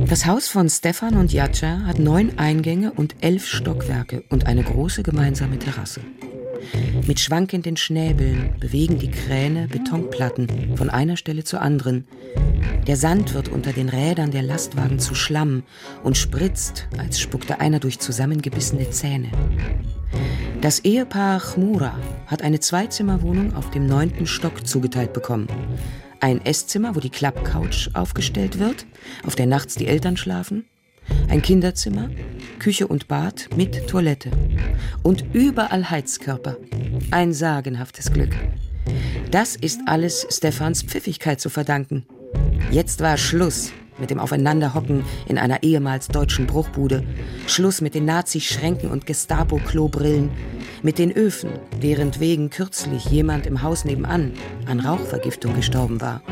Das Haus von Stefan und Jacza hat 9 Eingänge und 11 Stockwerke und eine große gemeinsame Terrasse. Mit schwankenden Schnäbeln bewegen die Kräne Betonplatten von einer Stelle zur anderen. Der Sand wird unter den Rädern der Lastwagen zu Schlamm und spritzt, als spuckte einer durch zusammengebissene Zähne. Das Ehepaar Chmura hat eine 2-Zimmer-Wohnung auf dem 9. Stock zugeteilt bekommen. Ein Esszimmer, wo die Klappcouch aufgestellt wird, auf der nachts die Eltern schlafen. Ein Kinderzimmer, Küche und Bad mit Toilette. Und überall Heizkörper. Ein sagenhaftes Glück. Das ist alles Stefans Pfiffigkeit zu verdanken. Jetzt war Schluss mit dem Aufeinanderhocken in einer ehemals deutschen Bruchbude. Schluss mit den Nazi-Schränken und Gestapo-Klobrillen. Mit den Öfen, deren wegen kürzlich jemand im Haus nebenan an Rauchvergiftung gestorben war.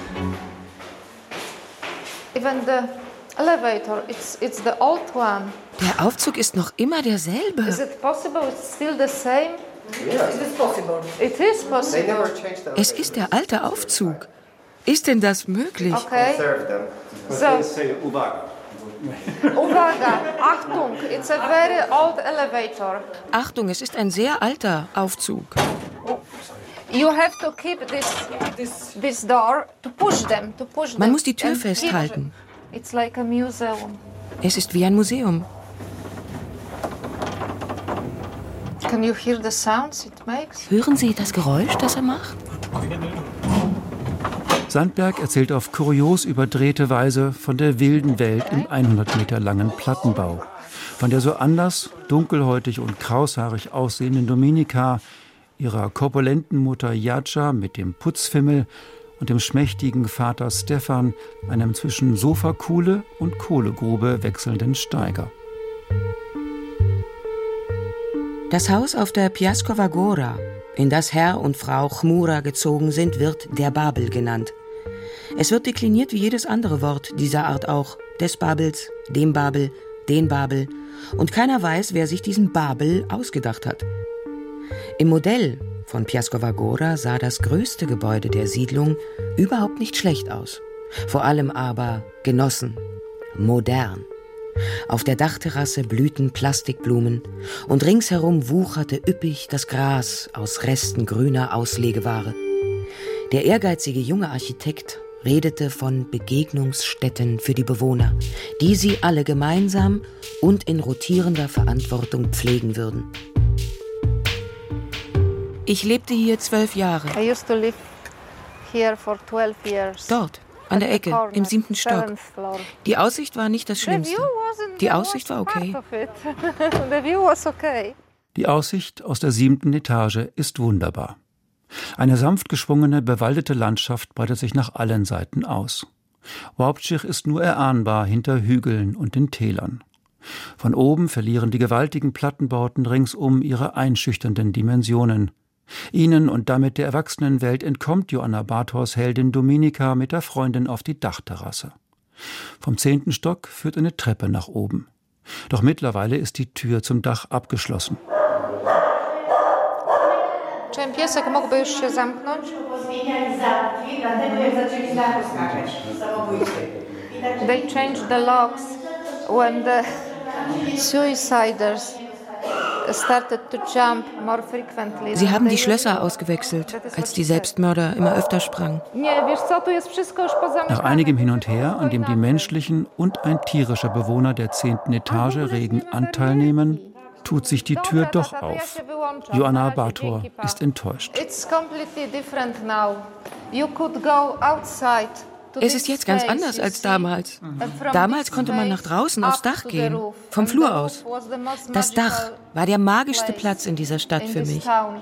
Even the elevator, it's the old one. Der Aufzug ist noch immer derselbe. Is it possible? It's still the same? Yes, it is possible. It is possible. They never changed the Es ist der alte Aufzug. Ist denn das möglich? Okay. So, Uwaga, Achtung, it's a very old elevator. Achtung, es ist ein sehr alter Aufzug. You have to keep this door to push them. Man muss die Tür And keep- festhalten. It's like a museum. Es ist wie ein Museum. Can you hear the sounds it makes? Hören Sie das Geräusch, das er macht? Sandberg erzählt auf kurios überdrehte Weise von der wilden Welt im 100 Meter langen Plattenbau. Von der so anders, dunkelhäutig und kraushaarig aussehenden Dominika, ihrer korpulenten Mutter Jacza mit dem Putzfimmel und dem schmächtigen Vater Stefan, einem zwischen Sofakuhle und Kohlegrube wechselnden Steiger. Das Haus auf der Piaskova Gora, in das Herr und Frau Chmura gezogen sind, wird der Babel genannt. Es wird dekliniert wie jedes andere Wort dieser Art auch. Des Babels, dem Babel, den Babel. Und keiner weiß, wer sich diesen Babel ausgedacht hat. Im Modell von Piaskova Gora sah das größte Gebäude der Siedlung überhaupt nicht schlecht aus. Vor allem aber genossen, modern. Auf der Dachterrasse blühten Plastikblumen und ringsherum wucherte üppig das Gras aus Resten grüner Auslegeware. Der ehrgeizige junge Architekt redete von Begegnungsstätten für die Bewohner, die sie alle gemeinsam und in rotierender Verantwortung pflegen würden. Ich lebte hier 12 Jahre. I used to live here for 12 years. Dort, an der Ecke, im 7. Stock. Die Aussicht war nicht das Schlimmste. Die Aussicht war okay. The view was okay. Die Aussicht aus der 7. Etage ist wunderbar. Eine sanft geschwungene, bewaldete Landschaft breitet sich nach allen Seiten aus. Łapczyk ist nur erahnbar hinter Hügeln und den Tälern. Von oben verlieren die gewaltigen Plattenbauten ringsum ihre einschüchternden Dimensionen. Ihnen und damit der Erwachsenenwelt entkommt Joanna Bathors Heldin Dominika mit der Freundin auf die Dachterrasse. Vom 10. Stock führt eine Treppe nach oben. Doch mittlerweile ist die Tür zum Dach abgeschlossen. Czy piesek mógłby już się zamknąć? They changed the locks when the suiciders started to jump more frequently. Sie haben die Schlösser ausgewechselt, als die Selbstmörder immer öfter sprangen. Nie, wiesz co, tu jest wszystko już pozamykane. Nach einigem Hin und Her, an dem die menschlichen und ein tierischer Bewohner der 10. Etage regen Anteil nehmen, tut sich die Tür doch auf. Joanna Bathor ist enttäuscht. It's completely different now. You could go outside. Es ist jetzt ganz anders als damals. Damals konnte man nach draußen aufs Dach gehen, vom Flur aus. Das Dach war der magischste Platz in dieser Stadt für mich.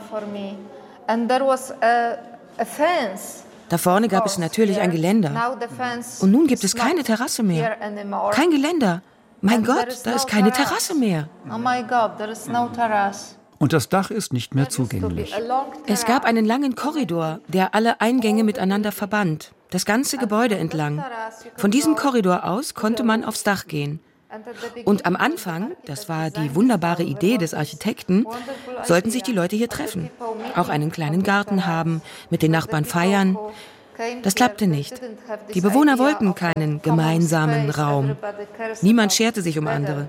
Da vorne gab es natürlich ein Geländer. Und nun gibt es keine Terrasse mehr. Kein Geländer. Mein Gott, da ist keine Terrasse mehr. Oh my God, there is no terrace. Und das Dach ist nicht mehr zugänglich. Es gab einen langen Korridor, der alle Eingänge miteinander verband. Das ganze Gebäude entlang. Von diesem Korridor aus konnte man aufs Dach gehen. Und am Anfang, das war die wunderbare Idee des Architekten, sollten sich die Leute hier treffen. Auch einen kleinen Garten haben, mit den Nachbarn feiern. Das klappte nicht. Die Bewohner wollten keinen gemeinsamen Raum. Niemand scherte sich um andere.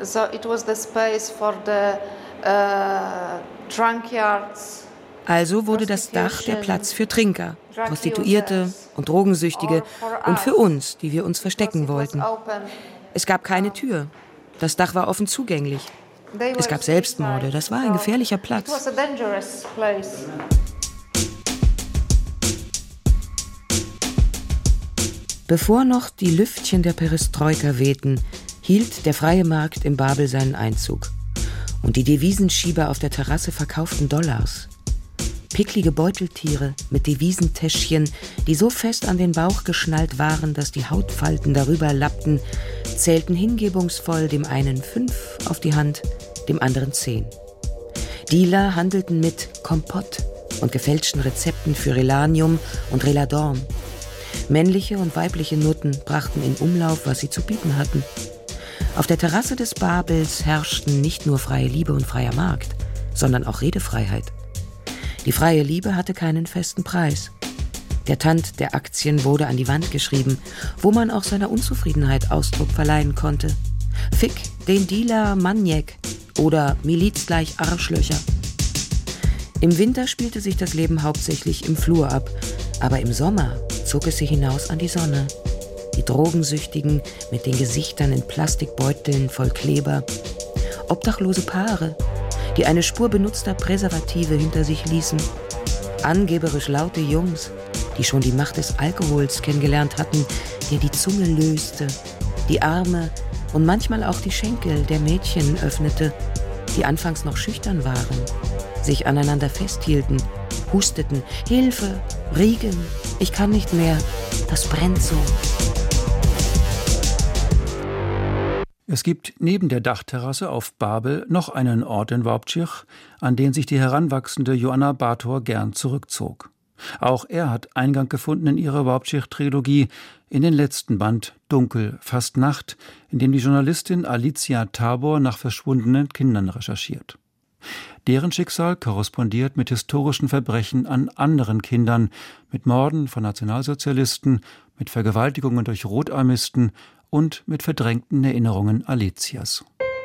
Also wurde das Dach der Platz für Trinker, Prostituierte und Drogensüchtige und für uns, die wir uns verstecken wollten. Es gab keine Tür. Das Dach war offen zugänglich. Es gab Selbstmorde. Das war ein gefährlicher Platz. Bevor noch die Lüftchen der Perestroika wehten, hielt der freie Markt im Babel seinen Einzug. Und die Devisenschieber auf der Terrasse verkauften Dollars. Picklige Beuteltiere mit Devisentäschchen, die so fest an den Bauch geschnallt waren, dass die Hautfalten darüber lappten, zählten hingebungsvoll dem einen 5 auf die Hand, dem anderen 10. Dealer handelten mit Kompott und gefälschten Rezepten für Relanium und Reladorm. Männliche und weibliche Nutten brachten in Umlauf, was sie zu bieten hatten. Auf der Terrasse des Babels herrschten nicht nur freie Liebe und freier Markt, sondern auch Redefreiheit. Die freie Liebe hatte keinen festen Preis. Der Tand der Aktien wurde an die Wand geschrieben, wo man auch seiner Unzufriedenheit Ausdruck verleihen konnte. Fick den Dealer Maniac oder Miliz gleich Arschlöcher. Im Winter spielte sich das Leben hauptsächlich im Flur ab, aber im Sommer zog es sie hinaus an die Sonne. Die Drogensüchtigen mit den Gesichtern in Plastikbeuteln voll Kleber. Obdachlose Paare, die eine Spur benutzter Präservative hinter sich ließen. Angeberisch laute Jungs, die schon die Macht des Alkohols kennengelernt hatten, der die Zunge löste, die Arme und manchmal auch die Schenkel der Mädchen öffnete, die anfangs noch schüchtern waren, sich aneinander festhielten, husteten, Hilfe, Riegen, ich kann nicht mehr, das brennt so. Es gibt neben der Dachterrasse auf Babel noch einen Ort in Wałbrzych, an den sich die heranwachsende Joanna Bator gern zurückzog. Auch er hat Eingang gefunden in ihre Wałbrzych-Trilogie, in den letzten Band Dunkel, fast Nacht, in dem die Journalistin Alicja Tabor nach verschwundenen Kindern recherchiert. Deren Schicksal korrespondiert mit historischen Verbrechen an anderen Kindern, mit Morden von Nationalsozialisten, mit Vergewaltigungen durch Rotarmisten und mit verdrängten Erinnerungen Alizias.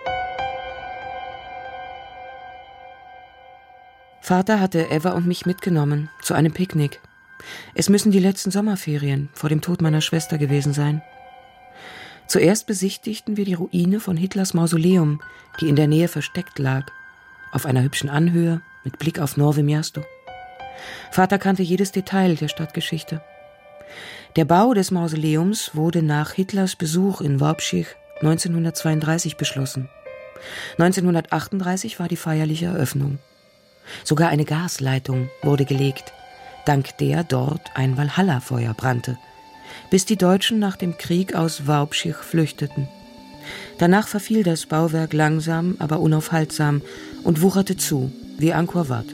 Vater hatte Eva und mich mitgenommen zu einem Picknick. Es müssen die letzten Sommerferien vor dem Tod meiner Schwester gewesen sein. Zuerst besichtigten wir die Ruine von Hitlers Mausoleum, die in der Nähe versteckt lag, auf einer hübschen Anhöhe mit Blick auf Nowe Miasto. Vater kannte jedes Detail der Stadtgeschichte. Der Bau des Mausoleums wurde nach Hitlers Besuch in Wałbrzych 1932 beschlossen. 1938 war die feierliche Eröffnung. Sogar eine Gasleitung wurde gelegt, dank der dort ein Walhalla-Feuer brannte, bis die Deutschen nach dem Krieg aus Wałbrzych flüchteten. Danach verfiel das Bauwerk langsam, aber unaufhaltsam und wucherte zu, wie Angkor Wat.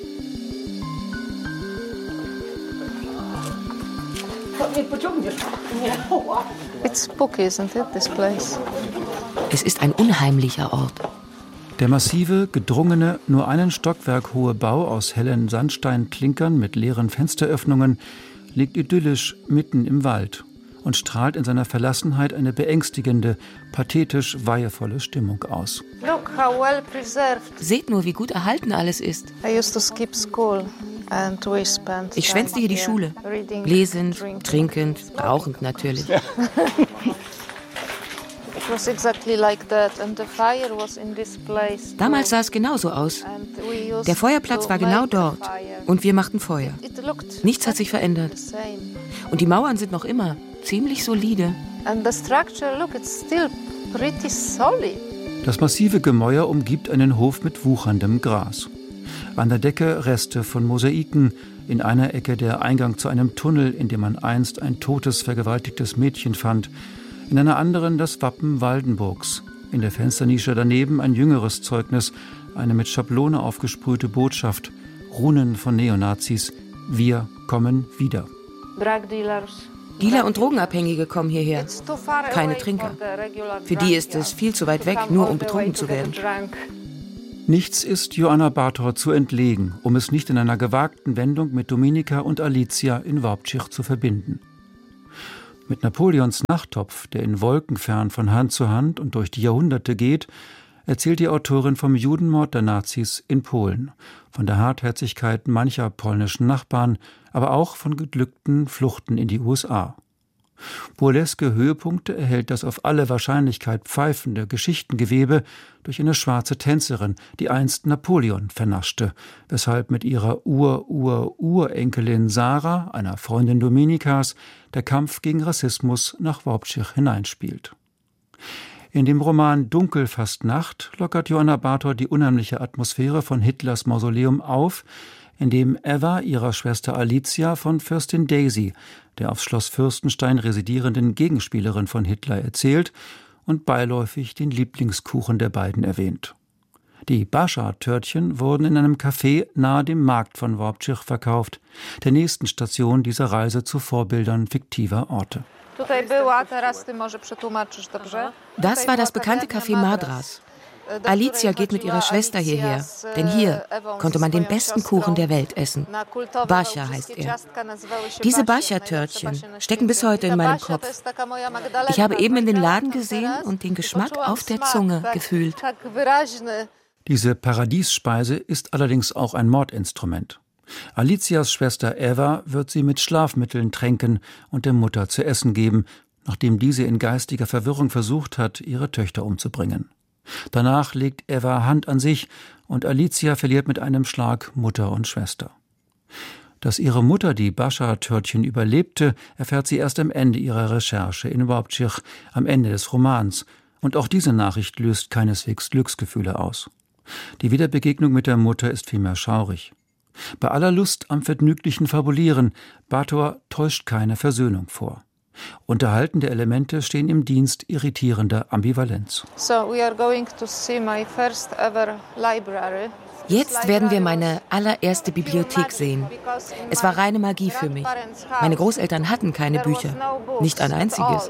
It's spooky, isn't it, this place? Es ist ein unheimlicher Ort. Der massive, gedrungene, nur einen Stockwerk hohe Bau aus hellen Sandsteinklinkern mit leeren Fensteröffnungen liegt idyllisch mitten im Wald und strahlt in seiner Verlassenheit eine beängstigende, pathetisch weihevolle Stimmung aus. Look how well preserved. Seht nur, wie gut erhalten alles ist. I used to skip school and we spent Ich schwänzte hier die Schule. Lesend, trinkend, rauchend natürlich. Damals sah es genauso aus. Der Feuerplatz war genau dort und wir machten Feuer. Nichts hat sich verändert. Und die Mauern sind noch immer ziemlich solide. Das massive Gemäuer umgibt einen Hof mit wucherndem Gras. An der Decke Reste von Mosaiken, in einer Ecke der Eingang zu einem Tunnel, in dem man einst ein totes, vergewaltigtes Mädchen fand, in einer anderen das Wappen Waldenburgs, in der Fensternische daneben ein jüngeres Zeugnis, eine mit Schablone aufgesprühte Botschaft, Runen von Neonazis, wir kommen wieder. Dealer und Drogenabhängige kommen hierher, keine Trinker. Für die ist es viel zu weit weg, nur um betrunken zu werden. Nichts ist Joanna Bátor zu entlegen, um es nicht in einer gewagten Wendung mit Dominika und Alicja in Wałbrzych zu verbinden. Mit Napoleons Nachttopf, der in Wolkenfern von Hand zu Hand und durch die Jahrhunderte geht, erzählt die Autorin vom Judenmord der Nazis in Polen, von der Hartherzigkeit mancher polnischen Nachbarn, aber auch von geglückten Fluchten in die USA. Burleske Höhepunkte erhält das auf alle Wahrscheinlichkeit pfeifende Geschichtengewebe durch eine schwarze Tänzerin, die einst Napoleon vernaschte, weshalb mit ihrer Urenkelin Sarah, einer Freundin Dominikas, der Kampf gegen Rassismus nach Wałbrzych hineinspielt. In dem Roman Dunkel fast Nacht lockert Joanna Bátor die unheimliche Atmosphäre von Hitlers Mausoleum auf, indem Eva ihrer Schwester Alicja von Fürstin Daisy, der aufs Schloss Fürstenstein residierenden Gegenspielerin von Hitler, erzählt und beiläufig den Lieblingskuchen der beiden erwähnt. Die Bascha-Törtchen wurden in einem Café nahe dem Markt von Wałbrzych verkauft, der nächsten Station dieser Reise zu Vorbildern fiktiver Orte. Das war das bekannte Café Madras. Alicja geht mit ihrer Schwester hierher, denn hier konnte man den besten Kuchen der Welt essen. Bascha heißt er. Diese Bascha-Törtchen stecken bis heute in meinem Kopf. Ich habe eben in den Laden gesehen und den Geschmack auf der Zunge gefühlt. Diese Paradiesspeise ist allerdings auch ein Mordinstrument. Alicias Schwester Eva wird sie mit Schlafmitteln tränken und der Mutter zu essen geben, nachdem diese in geistiger Verwirrung versucht hat, ihre Töchter umzubringen. Danach legt Eva Hand an sich und Alicja verliert mit einem Schlag Mutter und Schwester. Dass ihre Mutter die Bascha-Törtchen überlebte, erfährt sie erst am Ende ihrer Recherche in Wałbrzych, am Ende des Romans. Und auch diese Nachricht löst keineswegs Glücksgefühle aus. Die Wiederbegegnung mit der Mutter ist vielmehr schaurig. Bei aller Lust am vergnüglichen Fabulieren, Bátor täuscht keine Versöhnung vor. Unterhaltende Elemente stehen im Dienst irritierender Ambivalenz. Jetzt werden wir meine allererste Bibliothek sehen. Es war reine Magie für mich. Meine Großeltern hatten keine Bücher, nicht ein einziges.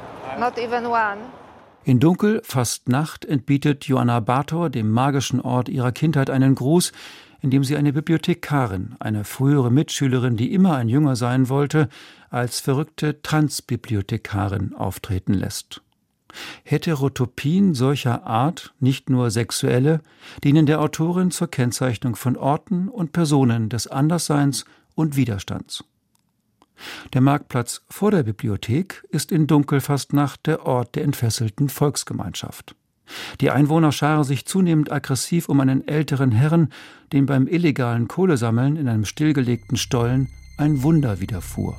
In Dunkel fast Nacht entbietet Joanna Bátor dem magischen Ort ihrer Kindheit einen Gruß, indem sie eine Bibliothekarin, eine frühere Mitschülerin, die immer ein Jünger sein wollte, als verrückte Transbibliothekarin auftreten lässt. Heterotopien solcher Art, nicht nur sexuelle, dienen der Autorin zur Kennzeichnung von Orten und Personen des Andersseins und Widerstands. Der Marktplatz vor der Bibliothek ist in Dunkelfastnacht der Ort der entfesselten Volksgemeinschaft. Die Einwohner scharen sich zunehmend aggressiv um einen älteren Herrn, dem beim illegalen Kohlesammeln in einem stillgelegten Stollen ein Wunder widerfuhr.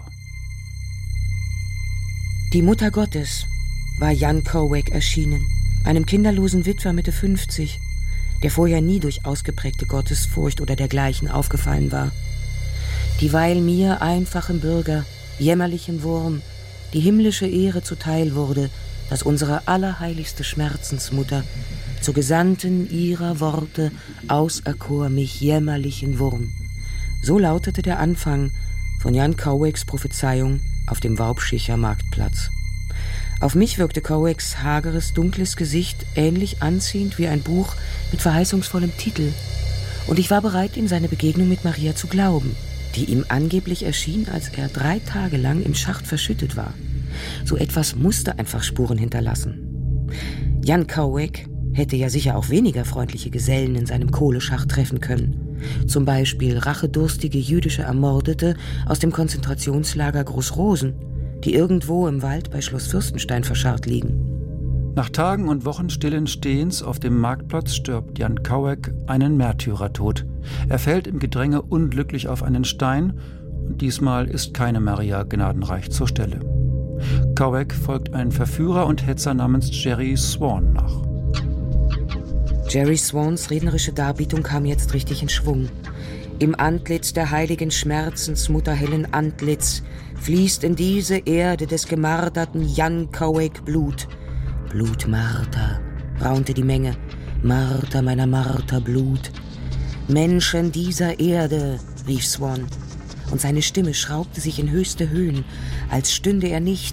Die Mutter Gottes war Jan Kołek erschienen, einem kinderlosen Witwer Mitte 50, der vorher nie durch ausgeprägte Gottesfurcht oder dergleichen aufgefallen war. Dieweil mir, einfachem Bürger, jämmerlichem Wurm, die himmlische Ehre zuteil wurde, dass unsere allerheiligste Schmerzensmutter zu Gesandten ihrer Worte auserkor mich jämmerlichen Wurm. So lautete der Anfang von Jan Kołeks Prophezeiung auf dem Wałbrzycher Marktplatz. Auf mich wirkte Kołeks hageres, dunkles Gesicht ähnlich anziehend wie ein Buch mit verheißungsvollem Titel. Und ich war bereit, ihm seine Begegnung mit Maria zu glauben, die ihm angeblich erschien, als er 3 Tage lang im Schacht verschüttet war. So etwas musste einfach Spuren hinterlassen. Jan Kołek hätte ja sicher auch weniger freundliche Gesellen in seinem Kohleschacht treffen können. Zum Beispiel rachedurstige jüdische Ermordete aus dem Konzentrationslager Großrosen, die irgendwo im Wald bei Schloss Fürstenstein verscharrt liegen. Nach Tagen und Wochen stillen Stehens auf dem Marktplatz stirbt Jan Kołek einen Märtyrertod. Er fällt im Gedränge unglücklich auf einen Stein und diesmal ist keine Maria gnadenreich zur Stelle. Kołek folgt ein Verführer und Hetzer namens Jerry Swan nach. Jerry Swans rednerische Darbietung kam jetzt richtig in Schwung. Im Antlitz der heiligen Schmerzensmutter hellen Antlitz fließt in diese Erde des gemarterten Jan Kołek Blut. Blut Martha, raunte die Menge. Martha, meiner Martha, Blut. Menschen dieser Erde, rief Swan. Und seine Stimme schraubte sich in höchste Höhen, als stünde er nicht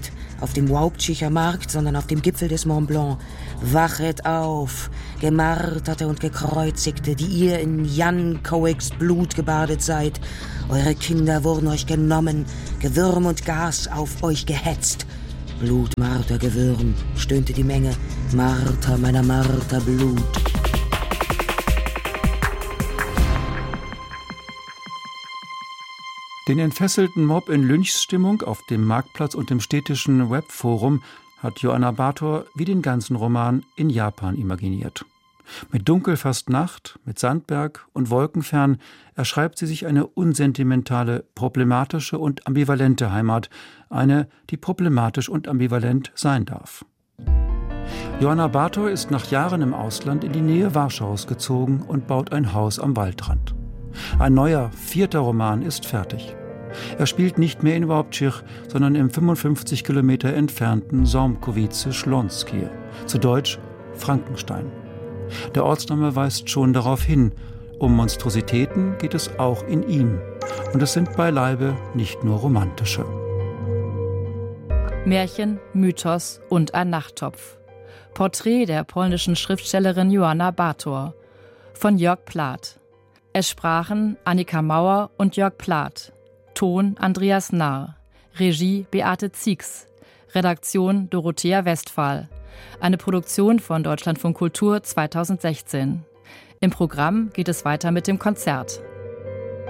auf dem Waubtschicher Markt, sondern auf dem Gipfel des Mont Blanc. Wachet auf, Gemarterte und Gekreuzigte, die ihr in Jan Cowigs Blut gebadet seid. Eure Kinder wurden euch genommen, Gewürm und Gas auf euch gehetzt. Blut, Marter, Gewürm, stöhnte die Menge. Marter, meiner Marter, Blut. Den entfesselten Mob in Lynchsstimmung auf dem Marktplatz und im städtischen Webforum hat Joanna Bator wie den ganzen Roman in Japan imaginiert. Mit Dunkel fast Nacht, mit Sandberg und Wolkenfern erschreibt sie sich eine unsentimentale, problematische und ambivalente Heimat, eine, die problematisch und ambivalent sein darf. Joanna Bator ist nach Jahren im Ausland in die Nähe Warschaus gezogen und baut ein Haus am Waldrand. Ein neuer, 4. Roman ist fertig. Er spielt nicht mehr in Waubtschich, sondern im 55 Kilometer entfernten Somkowice-Schlonskie, zu Deutsch Frankenstein. Der Ortsname weist schon darauf hin, um Monstrositäten geht es auch in ihm. Und es sind beileibe nicht nur romantische. Märchen, Mythos und ein Nachttopf. Porträt der polnischen Schriftstellerin Joanna Bator von Jörg Plath. Es sprachen Annika Mauer und Jörg Plath. Ton Andreas Nahr. Regie Beate Zieks. Redaktion Dorothea Westphal. Eine Produktion von Deutschlandfunk Kultur 2016. Im Programm geht es weiter mit dem Konzert.